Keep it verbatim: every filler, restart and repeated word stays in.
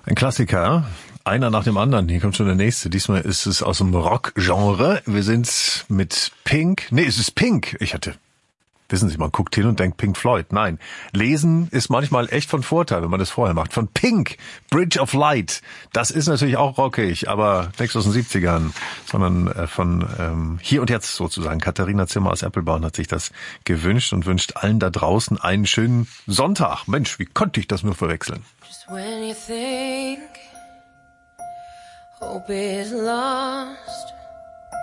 Ein Klassiker, einer nach dem anderen. Hier kommt schon der nächste. Diesmal ist es aus dem Rock-Genre. Wir sind mit Pink. Nee, es ist Pink. Ich hatte, wissen Sie, man guckt hin und denkt Pink Floyd. Nein, lesen ist manchmal echt von Vorteil, wenn man das vorher macht. Von Pink, Bridge of Light. Das ist natürlich auch rockig, aber nichts aus den siebzigern, sondern äh, von ähm, hier und jetzt sozusagen. Katharina Zimmer aus Eppelborn hat sich das gewünscht und wünscht allen da draußen einen schönen Sonntag. Mensch, wie konnte ich das nur verwechseln? Just when you think hope is lost,